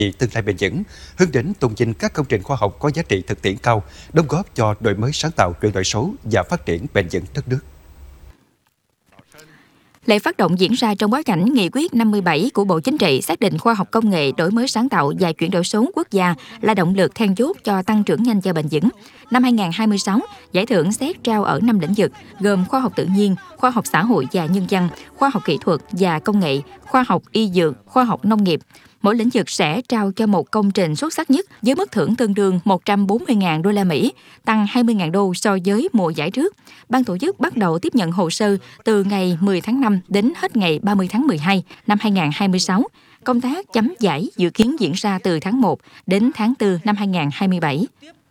tương lai bền vững, hướng đến tôn vinh các công trình khoa học có giá trị thực tiễn cao, đóng góp cho đổi mới sáng tạo, chuyển đổi số và phát triển bền vững đất nước. Lễ phát động diễn ra trong bối cảnh Nghị quyết 57 của Bộ Chính trị xác định khoa học công nghệ, đổi mới sáng tạo và chuyển đổi số quốc gia là động lực then chốt cho tăng trưởng nhanh và bền vững. Năm 2026, giải thưởng xét trao ở 5 lĩnh vực gồm khoa học tự nhiên, khoa học xã hội và nhân văn, khoa học kỹ thuật và công nghệ, khoa học y dược, khoa học nông nghiệp. Mỗi lĩnh vực sẽ trao cho một công trình xuất sắc nhất với mức thưởng tương đương 140.000 đô la Mỹ, tăng 20.000 đô so với mùa giải trước. Ban tổ chức bắt đầu tiếp nhận hồ sơ từ ngày 10 tháng 5 đến hết ngày 30 tháng 12 năm 2026. Công tác chấm giải dự kiến diễn ra từ tháng 1 đến tháng 4 năm 2027.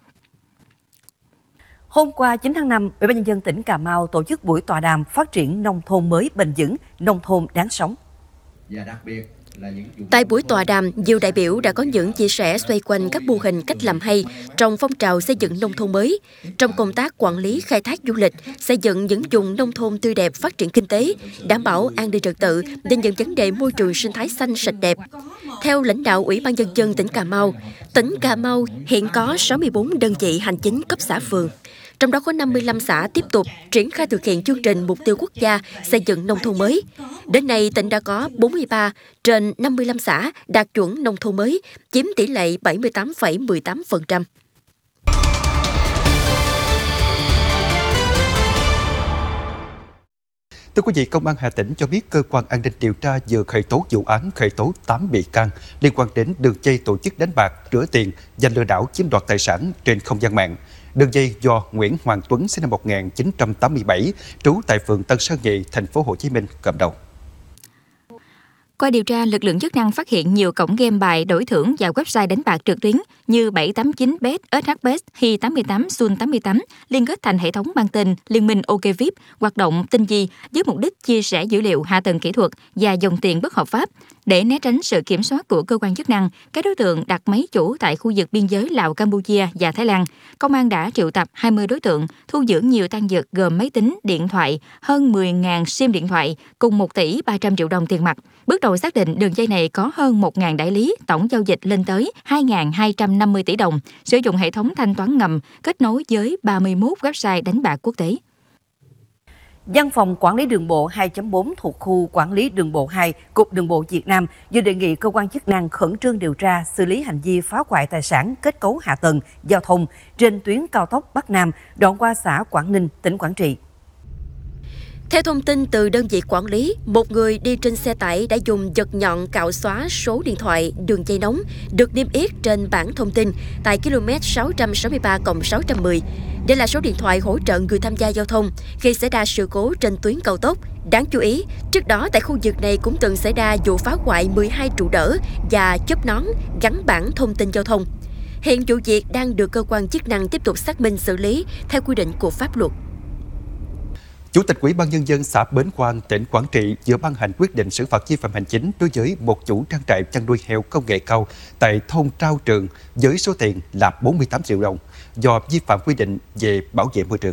Hôm qua 9 tháng 5, Ủy ban nhân dân tỉnh Cà Mau tổ chức buổi tọa đàm phát triển nông thôn mới bền vững, nông thôn đáng sống. Và đặc biệt tại buổi tọa đàm, nhiều đại biểu đã có những chia sẻ xoay quanh các mô hình cách làm hay trong phong trào xây dựng nông thôn mới, trong công tác quản lý khai thác du lịch, xây dựng những vùng nông thôn tươi đẹp phát triển kinh tế, đảm bảo an ninh trật tự và những vấn đề môi trường sinh thái xanh sạch đẹp. Theo lãnh đạo Ủy ban nhân dân tỉnh Cà Mau hiện có 64 đơn vị hành chính cấp xã phường. Trong đó có 55 xã tiếp tục triển khai thực hiện chương trình mục tiêu quốc gia xây dựng nông thôn mới. Đến nay, tỉnh đã có 43 trên 55 xã đạt chuẩn nông thôn mới, chiếm tỷ lệ 78,18%. Thưa quý vị, Công an Hà Tĩnh cho biết cơ quan an ninh điều tra vừa khởi tố vụ án khởi tố 8 bị can liên quan đến đường dây tổ chức đánh bạc, rửa tiền và lừa đảo chiếm đoạt tài sản trên không gian mạng. Đường dây do Nguyễn Hoàng Tuấn sinh năm 1987, trú tại phường Tân Sơn Nhị, thành phố Hồ Chí Minh cầm đầu. Qua điều tra, lực lượng chức năng phát hiện nhiều cổng game bài đổi thưởng và website đánh bạc trực tuyến như 789bet, SHBet, Hi88, Sun88 liên kết thành hệ thống mang tên Liên minh OKVIP, hoạt động tinh vi với mục đích chia sẻ dữ liệu, hạ tầng kỹ thuật và dòng tiền bất hợp pháp. Để né tránh sự kiểm soát của cơ quan chức năng, các đối tượng đặt máy chủ tại khu vực biên giới Lào, Campuchia và Thái Lan. Công an đã triệu tập 20 đối tượng, thu giữ nhiều tang vật gồm máy tính, điện thoại, hơn 10.000 SIM điện thoại cùng 1 tỷ 300 triệu đồng tiền mặt. Bước đầu xác định đường dây này có hơn 1.000 đại lý, tổng giao dịch lên tới 2.250 tỷ đồng, sử dụng hệ thống thanh toán ngầm kết nối với 31 website đánh bạc quốc tế. Văn phòng Quản lý Đường bộ 2.4 thuộc khu Quản lý Đường bộ 2, Cục Đường bộ Việt Nam vừa đề nghị cơ quan chức năng khẩn trương điều tra, xử lý hành vi phá hoại tài sản, kết cấu hạ tầng, giao thông trên tuyến cao tốc Bắc Nam, đoạn qua xã Quảng Ninh, tỉnh Quảng Trị. Theo thông tin từ đơn vị quản lý, một người đi trên xe tải đã dùng vật nhọn cạo xóa số điện thoại đường dây nóng được niêm yết trên bảng thông tin tại km 663+610. Đây là số điện thoại hỗ trợ người tham gia giao thông khi xảy ra sự cố trên tuyến cao tốc. Đáng chú ý, trước đó tại khu vực này cũng từng xảy ra vụ phá hoại 12 trụ đỡ và chớp nón gắn bảng thông tin giao thông. Hiện vụ việc đang được cơ quan chức năng tiếp tục xác minh xử lý theo quy định của pháp luật. Chủ tịch Ủy ban nhân dân xã Bến Quang, tỉnh Quảng Trị vừa ban hành quyết định xử phạt vi phạm hành chính đối với một chủ trang trại chăn nuôi heo công nghệ cao tại thôn Trao Trường với số tiền là 48 triệu đồng do vi phạm quy định về bảo vệ môi trường.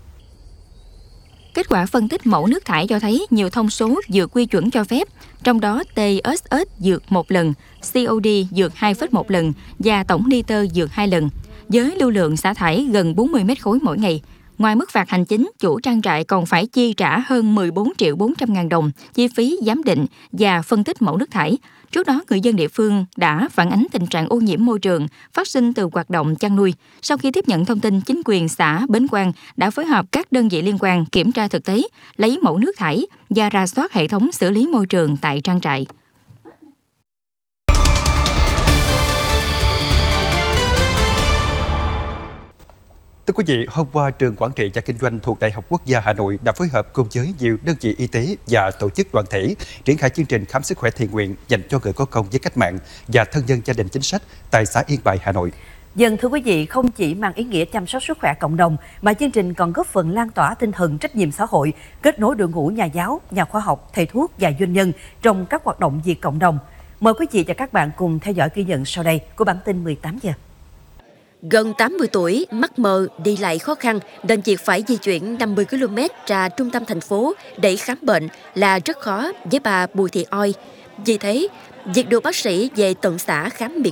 Kết quả phân tích mẫu nước thải cho thấy nhiều thông số vượt quy chuẩn cho phép, trong đó TSS vượt 1 lần, COD vượt 2,1 lần và tổng nitơ vượt 2 lần, với lưu lượng xả thải gần 40 mét khối mỗi ngày. Ngoài mức phạt hành chính, chủ trang trại còn phải chi trả hơn 14 triệu 400 ngàn đồng chi phí giám định và phân tích mẫu nước thải. Trước đó, người dân địa phương đã phản ánh tình trạng ô nhiễm môi trường phát sinh từ hoạt động chăn nuôi. Sau khi tiếp nhận thông tin, chính quyền xã Bến Quang đã phối hợp các đơn vị liên quan kiểm tra thực tế, lấy mẫu nước thải và rà soát hệ thống xử lý môi trường tại trang trại. Thưa quý vị, hôm qua trường Quản trị và Kinh doanh thuộc Đại học Quốc gia Hà Nội đã phối hợp cùng với nhiều đơn vị y tế và tổ chức đoàn thể triển khai chương trình khám sức khỏe thiện nguyện dành cho người có công với cách mạng và thân nhân gia đình chính sách tại xã Yên Bài, Hà Nội. Dân thưa quý vị, không chỉ mang ý nghĩa chăm sóc sức khỏe cộng đồng mà chương trình còn góp phần lan tỏa tinh thần trách nhiệm xã hội, kết nối đội ngũ nhà giáo, nhà khoa học, thầy thuốc và doanh nhân trong các hoạt động vì cộng đồng. Mời quý vị và các bạn cùng theo dõi ghi nhận sau đây của bản tin 18 giờ. Gần 80 tuổi, mắt mờ, đi lại khó khăn nên việc phải di chuyển 50 km ra trung tâm thành phố để khám bệnh là rất khó với bà Bùi Thị Oi. Vì thế, việc được bác sĩ về tận xã khám miễn